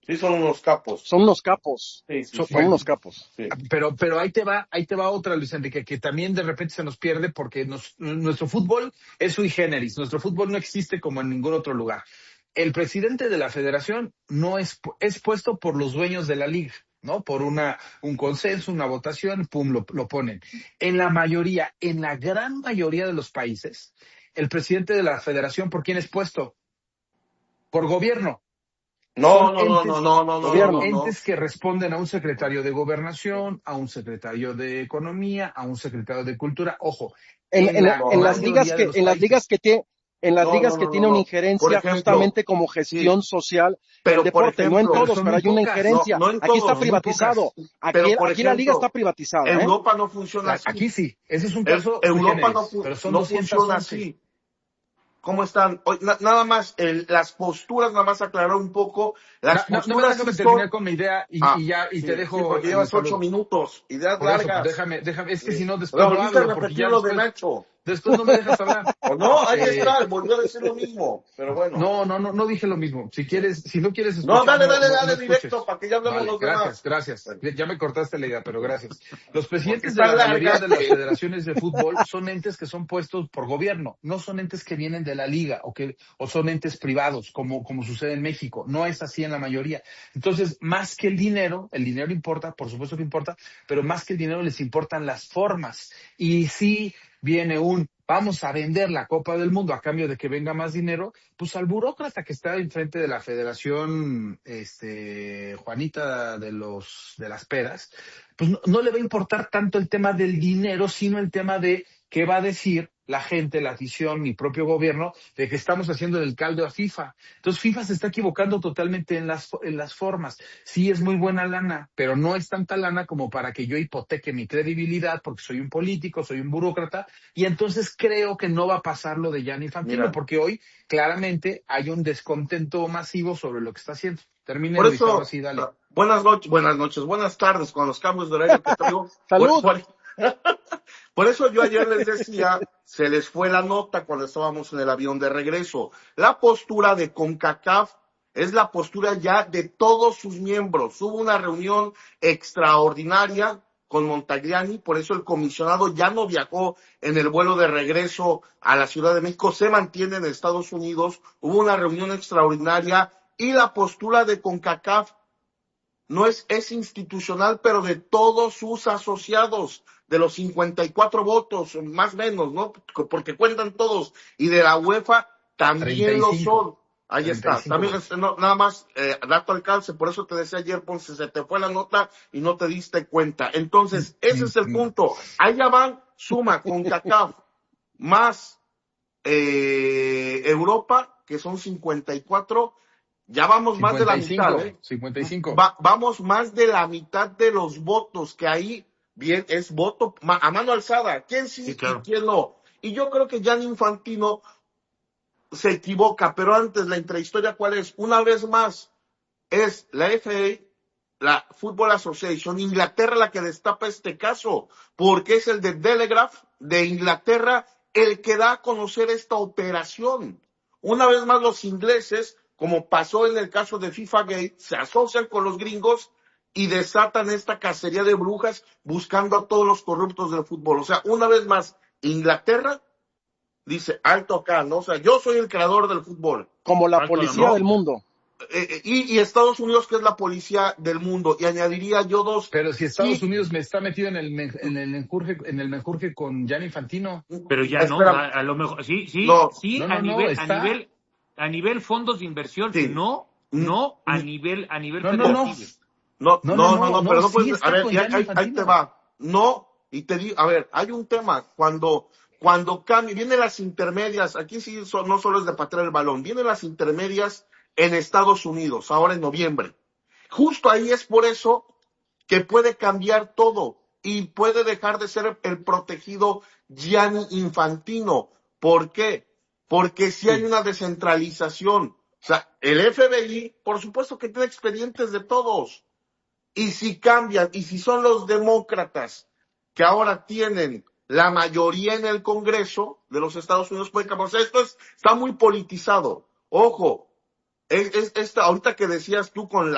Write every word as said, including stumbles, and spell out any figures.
Sí, son unos capos. Son unos capos. Sí, sí, son sí. son unos capos. Sí. Pero, pero ahí te va, ahí te va otra, Luis Enrique, que también de repente se nos pierde porque nos, nuestro fútbol es sui generis. Nuestro fútbol no existe como en ningún otro lugar. El presidente de la federación no es, es puesto por los dueños de la liga, ¿no? Por una, un consenso, una votación, pum, lo, lo ponen. En la mayoría, en la gran mayoría de los países, el presidente de la federación, ¿por quién es puesto? Por gobierno. No, Son no, no, entes, no, no, no, no, son no, no. entes que responden a un secretario de gobernación, a un secretario de economía, a un secretario de cultura. Ojo, En, en en, la en las ligas mayoría de que, los en las ligas países. que tiene, en las No, ligas no, que no, tiene no, una no. Por injerencia ejemplo, justamente como sí, gestión social pero del por deporte, no en ejemplo, Pero todos, son pero muy hay una pocas. no, injerencia. no en Aquí está todos, Son muy privatizado. pocas. Aquí, pero por aquí la liga ejemplo, está privatizada, ¿eh? Europa no funciona así. Aquí sí, ese es un Eu- caso sui Europa no, generis, fu- pero son no funciona doscientos once. así. ¿Cómo están? Hoy, na- nada más, el- las posturas, nada más aclarar un poco, las No, no, no me posturas déjame sí terminar son... con mi idea y, Ah, y ya, y te sí, sí, dejo porque el llevas ocho saludo. minutos, ideas Por eso, pues largas. déjame, déjame, es que si Sí. no, O después sea, no volviste a hablo, porque repetir ya lo de después, Nacho. después no me dejas hablar. O no, ahí Este, está, volvió a decir lo mismo, pero bueno. No, no, no, no dije lo mismo. Si quieres, si no quieres No, escuchar, dale, no, dale, no, no dale directo escuches. para que ya hablemos Vale, los gracias, demás. gracias. Bueno, Ya me cortaste la idea, pero gracias. Los porque presidentes de están la mayoría largas. de las federaciones de fútbol son entes que son puestos por gobierno, no son entes que vienen de la liga o que, o son entes privados, como, como sucede en México. No es así en la mayoría. Entonces, más que el dinero, el dinero importa, por supuesto que importa, pero más que el dinero les importan las formas. Y sí viene un, vamos a vender la Copa del Mundo a cambio de que venga más dinero, pues al burócrata que está enfrente de la Federación, este, Juanita de los, de las peras, pues no, no le va a importar tanto el tema del dinero, sino el tema de qué va a decir la gente, la afición, mi propio gobierno, de que estamos haciendo el caldo a FIFA. Entonces FIFA se está equivocando totalmente en las, en las formas. Sí es muy buena lana, pero no es tanta lana como para que yo hipoteque mi credibilidad porque soy un político, soy un burócrata, y entonces creo que no va a pasar lo de Gianni Infantino, Mira, porque hoy claramente hay un descontento masivo sobre lo que está haciendo. Termine, por Luis, ahora eso, sí, dale. ah, buenas noches, buenas noches, buenas tardes con los cambios de horario que traigo. Por, Salud. por, por eso yo ayer les decía, se les fue la nota cuando estábamos en el avión de regreso. La postura de CONCACAF es la postura ya de todos sus miembros. Hubo una reunión extraordinaria con Montagliani, por eso el comisionado ya no viajó en el vuelo de regreso a la Ciudad de México, se mantiene en Estados Unidos. Hubo una reunión extraordinaria y la postura de CONCACAF no es, es institucional, pero de todos sus asociados, de los cincuenta y cuatro votos, más o menos, ¿no? Porque cuentan todos, y de la UEFA también lo son. Ahí está. También, votos. no, nada más, eh, dato al calce, por eso te decía ayer, Ponce, se te fue la nota y no te diste cuenta. Entonces, ese es el punto. Allá van, suma con CONCACAF más eh, Europa, que son cincuenta y cuatro. Ya vamos más de la mitad, ¿eh? cincuenta y cinco. Va, vamos más de la mitad de los votos, que ahí bien es voto ma, a mano alzada. ¿Quién sí, Sí, claro. y quién no? Y yo creo que Gianni Infantino se equivoca, pero antes la intrahistoria, ¿cuál es? Una vez más, es la F A, la Football Association, Inglaterra la que destapa este caso, porque es el de Telegraph de Inglaterra el que da a conocer esta operación. Una vez más los ingleses, como pasó en el caso de FIFA Gate, se asocian con los gringos y desatan esta cacería de brujas buscando a todos los corruptos del fútbol. O sea, una vez más, Inglaterra dice, alto acá, ¿no? O sea, yo soy el creador del fútbol. Como la Alto, policía ¿no? del mundo. Eh, eh, y, y Estados Unidos, que es la policía del mundo. Y añadiría yo dos. Pero si Estados sí, Unidos me está metido en el men- en el menjurje, en el menjurje con Gianni Infantino. Pero ya no, espera, a, a lo mejor, sí, sí, no, sí, No, a no, no, nivel, a está. nivel, a nivel fondos de inversión, sí. no, Mm, no a mm, nivel, a nivel No, no, no. federativo. No, No, no, no, no, no, no, no, pero no sí puedes, a está ver, con ya, Gianni ahí, ahí te Infantino. va. No, y te digo, a ver, hay un tema, cuando, cuando cambia, vienen las intermedias, aquí sí so, no solo es de patear el balón, vienen las intermedias en Estados Unidos, ahora en noviembre. Justo ahí es por eso que puede cambiar todo y puede dejar de ser el protegido Gianni Infantino. ¿Por qué? Porque si hay una descentralización. O sea, el F B I, por supuesto que tiene expedientes de todos. Y si cambian, y si son los demócratas que ahora tienen la mayoría en el Congreso de los Estados Unidos, puede cambiar. O sea, esto es, está muy politizado. Ojo, es, es esta, ahorita que decías tú con la